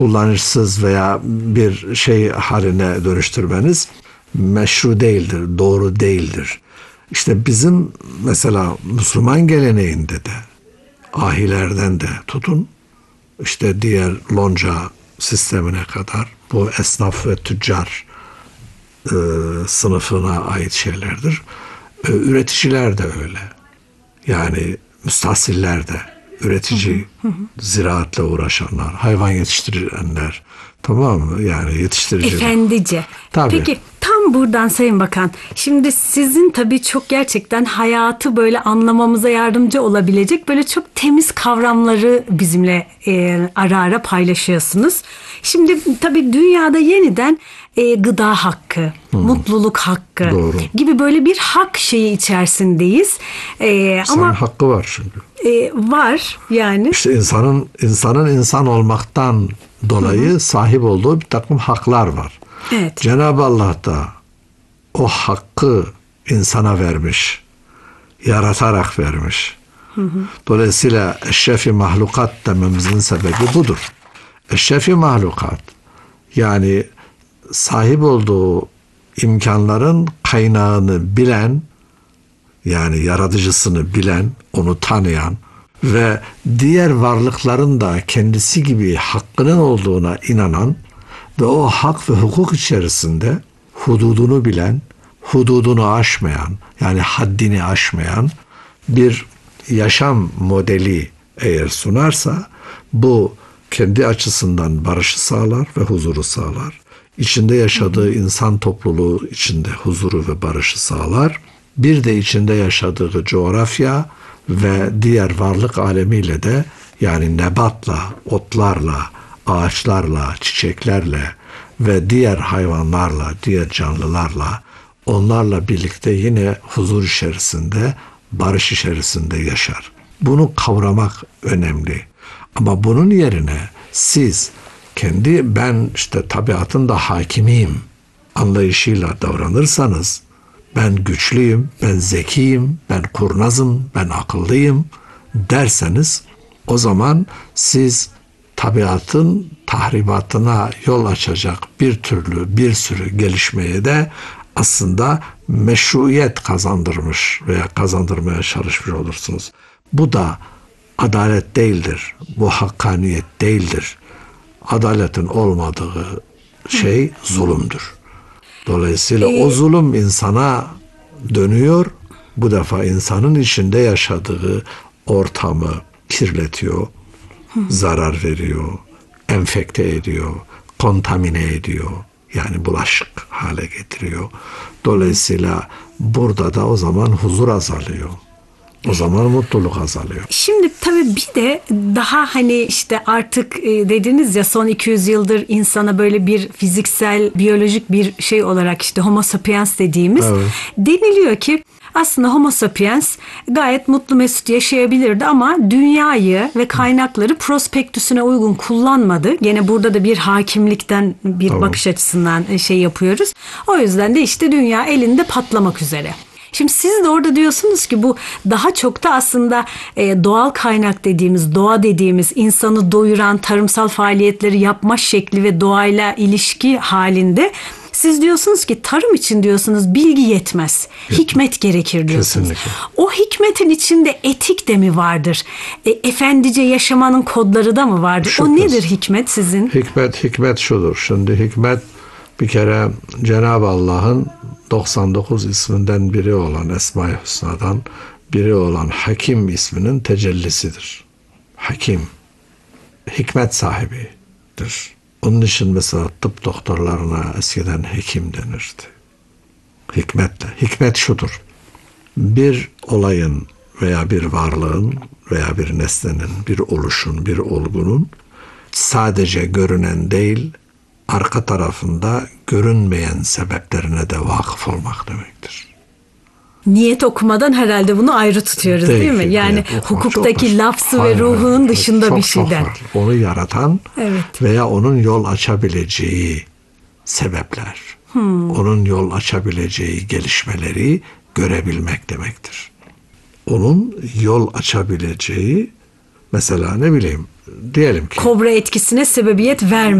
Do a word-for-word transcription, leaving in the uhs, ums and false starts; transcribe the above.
kullanışsız veya bir şey haline dönüştürmeniz meşru değildir, doğru değildir. İşte bizim mesela Müslüman geleneğinde de ahilerden de tutun, işte diğer lonca sistemine kadar bu esnaf ve tüccar e, sınıfına ait şeylerdir. E, üreticiler de öyle. Yani müstahsiller de, üretici, hı hı hı. ziraatla uğraşanlar, hayvan yetiştirenler, tamam mı? Yani yetiştirici. Efendice. Tabii. Peki tam buradan Sayın Bakan, şimdi sizin tabii çok gerçekten hayatı böyle anlamamıza yardımcı olabilecek böyle çok temiz kavramları bizimle e, ara ara paylaşıyorsunuz. Şimdi tabii dünyada yeniden e, gıda hakkı, hmm. mutluluk hakkı Doğru. gibi böyle bir hak şeyi içerisindeyiz. E, İnsanın ama hakkı var çünkü. E, var yani. İşte insanın insanın insan olmaktan dolayı hı hı. sahip olduğu bir takım haklar var. Evet. Cenab-ı Allah da o hakkı insana vermiş, yaratarak vermiş. Hı hı. Dolayısıyla eşrefi mahlukat dememizin sebebi budur. Eşrefi mahlukat, yani sahip olduğu imkanların kaynağını bilen, yani yaratıcısını bilen, onu tanıyan ve diğer varlıkların da kendisi gibi hakkının olduğuna inanan ve o hak ve hukuk içerisinde hududunu bilen, hududunu aşmayan, yani haddini aşmayan bir yaşam modeli eğer sunarsa, bu kendi açısından barışı sağlar ve huzuru sağlar. İçinde yaşadığı insan topluluğu içinde huzuru ve barışı sağlar. Bir de içinde yaşadığı coğrafya ve diğer varlık alemiyle de, yani nebatla, otlarla, ağaçlarla, çiçeklerle ve diğer hayvanlarla, diğer canlılarla, onlarla birlikte yine huzur içerisinde, barış içerisinde yaşar. Bunu kavramak önemli. Ama bunun yerine siz kendi ben işte tabiatın da hakimiyim anlayışıyla davranırsanız, ben güçlüyüm, ben zekiyim, ben kurnazım, ben akıllıyım derseniz, o zaman siz tabiatın tahribatına yol açacak bir türlü bir sürü gelişmeye de aslında meşruiyet kazandırmış veya kazandırmaya çalışmış olursunuz. Bu da adalet değildir, bu hakkaniyet değildir. Adaletin olmadığı şey zulümdür. Dolayısıyla ee, o zulüm insana dönüyor. Bu defa insanın içinde yaşadığı ortamı kirletiyor, hı. zarar veriyor, enfekte ediyor, kontamine ediyor. Yani bulaşık hale getiriyor. Dolayısıyla burada da o zaman huzur azalıyor. O zaman mutluluk azalıyor. Şimdi tabii bir de daha hani işte artık dediniz ya, son iki yüz yıldır insana böyle bir fiziksel, biyolojik bir şey olarak işte Homo sapiens dediğimiz, evet. deniliyor ki aslında Homo sapiens gayet mutlu mesut yaşayabilirdi ama dünyayı ve kaynakları prospektüsüne uygun kullanmadı. Gene burada da bir hakimlikten bir tamam. bakış açısından şey yapıyoruz. O yüzden de işte dünya elinde patlamak üzere. Şimdi siz de orada diyorsunuz ki bu daha çok da aslında e, doğal kaynak dediğimiz, doğa dediğimiz, insanı doyuran tarımsal faaliyetleri yapma şekli ve doğayla ilişki halinde. Siz diyorsunuz ki tarım için diyorsunuz bilgi yetmez. Yetmez. Hikmet gerekir diyorsunuz. Kesinlikle. O hikmetin içinde etik de mi vardır? E, efendice yaşamanın kodları da mı vardır? Şu o nedir kız. hikmet sizin? Hikmet, hikmet şudur. Şimdi hikmet bir kere Cenab-ı Allah'ın doksan dokuz isminden biri olan, Esma-i Hüsna'dan biri olan Hakim isminin tecellisidir. Hakim, hikmet sahibidir. Onun için mesela tıp doktorlarına eskiden hekim denirdi. Hikmetle. Hikmet şudur: bir olayın veya bir varlığın veya bir nesnenin, bir oluşun, bir olgunun sadece görünen değil, arka tarafında görünmeyen sebeplerine de vakıf olmak demektir. Niyet okumadan herhalde bunu ayrı tutuyoruz değil, değil mi? Yani hukuktaki lafzı ve ruhunun dışında çok, bir şeyden. Çok onu yaratan evet. veya onun yol açabileceği sebepler, hmm. onun yol açabileceği gelişmeleri görebilmek demektir. Onun yol açabileceği Mesela ne bileyim diyelim ki. Kobra etkisine sebebiyet vermez.